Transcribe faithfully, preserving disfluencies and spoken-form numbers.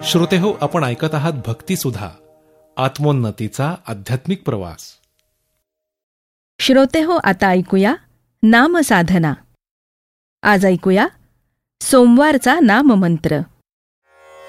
श्रोतेहो, आपण ऐकत आहात भक्तिसुधा, आत्मोन्नतीचा आध्यात्मिक प्रवास. श्रोतेहो, आता ऐकूया नामसाधना. आज ऐकूया सोमवारचा नाममंत्र.